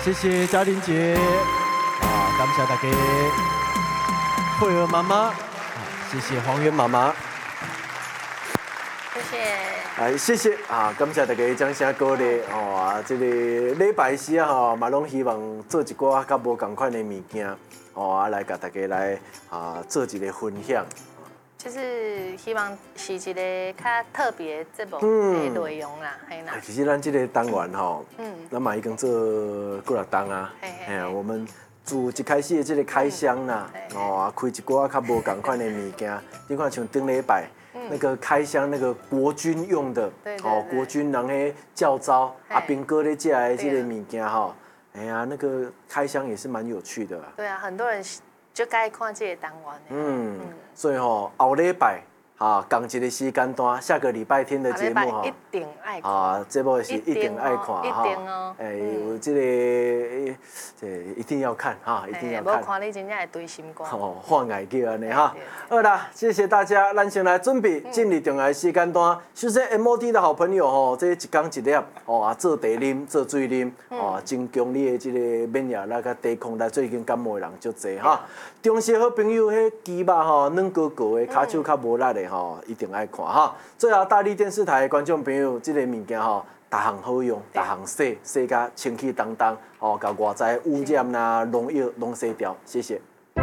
谢谢嘉玲姐，感谢大家，慧儿妈妈，谢谢黄媛妈妈， 谢谢。 谢谢感谢大家掌声鼓励这个礼拜四嘛拢希望做一寡较无同款的物件，来甲大家来做一个分享。 就是希望是一个较特别节目的内容啦，嘿啦。 其实咱这个单元咱嘛已经做过6档啊，我们自一开始的这个开箱啦，开一寡较无同款的物件，你看像顶礼拜那个开箱那个国军用的，国军人的教招兵哥咧食的这个物件那个开箱也是蛮有趣的。对啊， 很多人就该看这个单元。 所以后礼拜同一个时间段，下个礼拜天的节目一定爱看节目是一定爱看一定哦。 有这个一定要看一定要看。 无看你真正会对心肝。 换眼叫安尼好啦，谢谢大家，咱先来准备进入重要的时间段。首先 MOD 的好朋友这一天一粒做茶啉，做水啉增强你的这个免疫力甲抵抗力。最近感冒的人足侪中式好朋友迄鸡肉软膏膏的，骹手较无力的一定爱看最后大力电视台的观众朋友，这个物件逐项好用，逐项洗甲清气当当甲外在污染啦、农药拢洗掉。谢谢。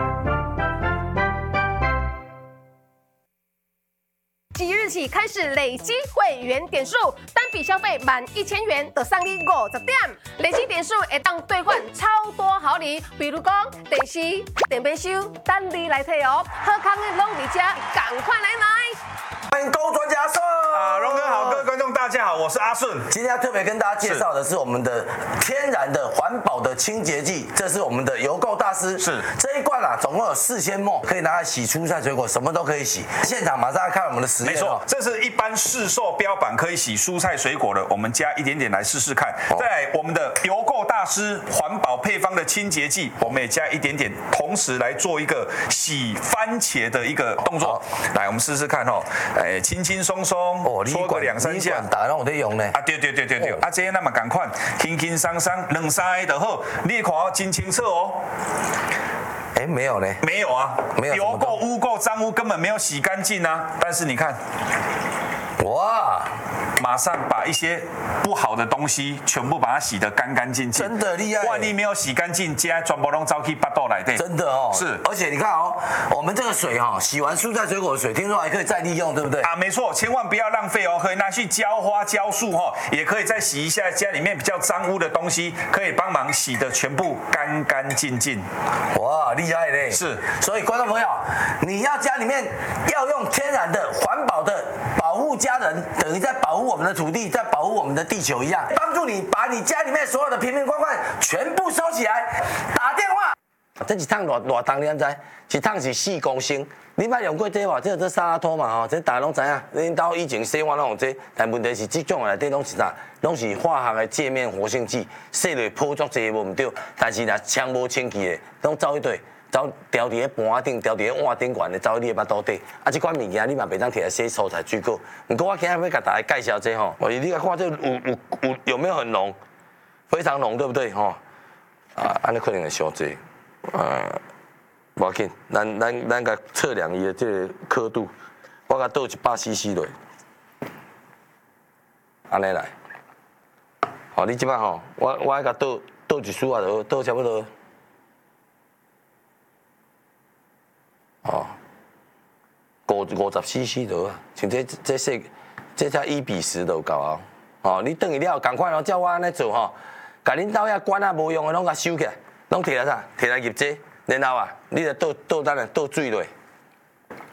即日起开始累积会员点数，单笔消费满1000元就送你50点，累积点数会当兑换超多好礼，比如讲电视、电杯收，等你来摕哦。好康的拢伫遮，赶快来买！ 欢迎购专家顺荣哥好，各位观众大家好，我是阿顺。 今天要特别跟大家介绍的是我们的天然的环保的清洁剂，这是我们的油垢大师。 是这一罐总共有4000ml，可以拿来洗蔬菜水果，什么都可以洗。现场马上来看我们的实验。 没错，这是一般市售标榜可以洗蔬菜水果的，我们加一点点来试试看。再来我们的油垢大师环保配方的清洁剂，我们也加一点点，同时来做一个洗番茄的一个动作。来，我们试试看轻轻松松搓个2、3下。 打让我在用呢。 对。这那么赶快，轻轻松松2、3个就好，你看真清楚哦。 没有呢。 没有啊，没有。油垢、污垢、脏污根本没有洗干净啊。但是你看，哇，马上把一些不好的东西全部把它洗得干干净净， 真的厉害。 万一没有洗干净，家全部都糟去巴肚内底。 真的是。而且你看我们这个水洗完蔬菜水果的水，听说还可以再利用，对不对？ 没错，千万不要浪费可以拿去浇花、浇树也可以再洗一下家里面比较脏污的东西，可以帮忙洗得全部干干净净。 哇，厉害嘞！ 是。 所以观众朋友，你要家里面要用天然的、环保的，保护家人，等于在保护我们的土地，在保护我们的地球一样，帮助你把你家里面所有的瓶瓶罐罐全部收起来。打电话。这一桶偌重你知？一桶是4公升。你捌用过这无？这沙拉托嘛这大家拢知影。恁兜以前洗碗拢用这，但问题是这种内底拢是啥？拢是化学的界面活性剂，洗落泡足济无毋对。但是若枪无清气的，拢走一堆。走掉伫个盘顶，掉伫个碗顶悬的，走你的巴肚底。这款物件你嘛袂当摕来洗蔬菜水果。不过我今日要甲大家介绍这你看这有没有很浓？非常浓，对不对安尼可能会伤济。无要紧，咱甲测量伊的这个刻度，我甲倒100cc 落，安尼来。你即摆我甲倒一束就倒差不多。50cc 就啊，像这才1:10就够啊。你等于了，赶快照我安尼做甲恁兜遐管无用的拢甲收起来，拢摕来啥？摕来入这，然后你就倒水落，